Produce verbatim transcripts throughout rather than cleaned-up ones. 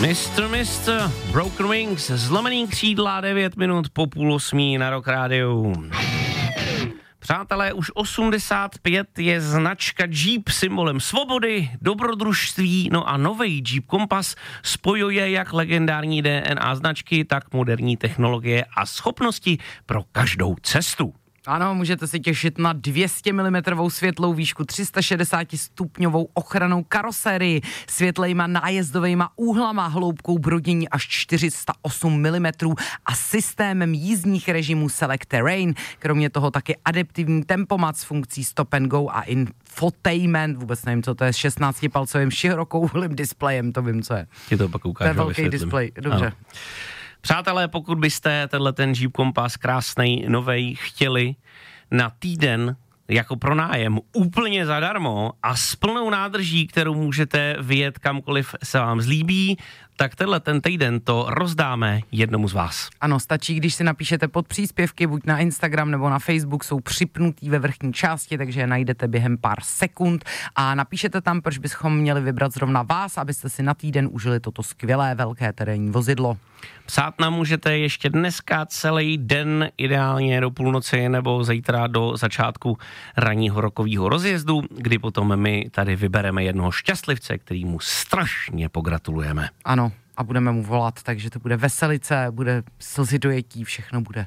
mister mister Broken Wings, zlomený křídla, devět minut po půl osmí na Rock Rádiu. Přátelé, už osmdesát pět je značka Jeep symbolem svobody, dobrodružství, no a novej Jeep Compass spojuje jak legendární D N A značky, tak moderní technologie a schopnosti pro každou cestu. Ano, můžete se těšit na dvě stě milimetrů světlou výšku, tři sta šedesát stupňovou ochranou karosérii, světlejma nájezdovejma úhlama, hloubkou brodění až čtyři sta osm milimetrů a systémem jízdních režimů Select Terrain. Kromě toho taky adaptivní tempomat s funkcí Stop and Go a infotainment, vůbec nevím, co to je, s šestnáctipalcovým širokouhlým displejem, to vím, co je. Ti to pak ukážu. To je velký displej, dobře. Ano. Přátelé, pokud byste tenhle ten Jeep Compass krásnej, novej chtěli na týden jako pronájem úplně zadarmo a s plnou nádrží, kterou můžete vyjet kamkoliv se vám zlíbí, tak tenhle ten týden to rozdáme jednomu z vás. Ano, stačí, když si napíšete pod příspěvky, buď na Instagram nebo na Facebook, jsou připnutý ve vrchní části, takže je najdete během pár sekund a napíšete tam, proč bychom měli vybrat zrovna vás, abyste si na týden užili toto skvělé velké terénní vozidlo. Psát nám můžete ještě dneska celý den, ideálně do půlnoci nebo zítra do začátku ranního rokového rozjezdu, kdy potom my tady vybereme jednoho šťastlivce, kterýmu strašně pogratulujeme. Ano, a budeme mu volat, takže to bude veselice, bude slzy dojetí, všechno bude.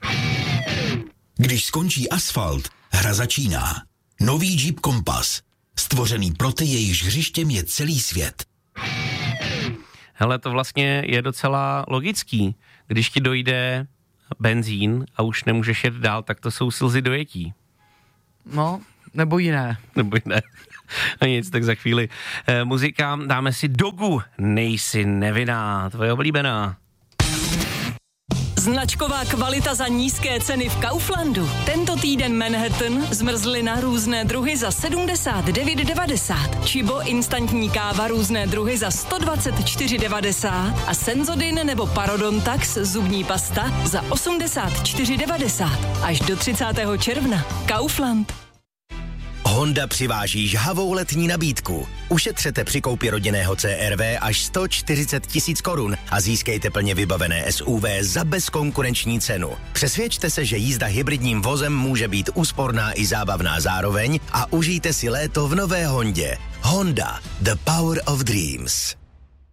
Když skončí asfalt, hra začíná. Nový Jeep Compass, stvořený pro ty, jejichž hřištěm je celý svět. Hele, to vlastně je docela logický. Když ti dojde benzín a už nemůžeš jet dál, tak to jsou slzy dojetí. No, nebo jiné. Nebo jiné. A nic, tak za chvíli. E, muzika, dáme si Dogu, Nejsi nevinná, tvoje oblíbená. Značková kvalita za nízké ceny v Kauflandu. Tento týden Manhattan, zmrzlina různé druhy za sedmdesát devět devadesát. Chibo instantní káva různé druhy za sto dvacet čtyři devadesát. A Senzodin nebo Parodontax zubní pasta za osmdesát čtyři devadesát. Až do třicátého června. Kaufland. Honda přiváží žhavou letní nabídku. Ušetřete při koupi rodinného C R V až sto čtyřicet tisíc korun a získejte plně vybavené S U V za bezkonkurenční cenu. Přesvědčte se, že jízda hybridním vozem může být úsporná i zábavná zároveň a užijte si léto v nové Hondě. Honda, the power of dreams.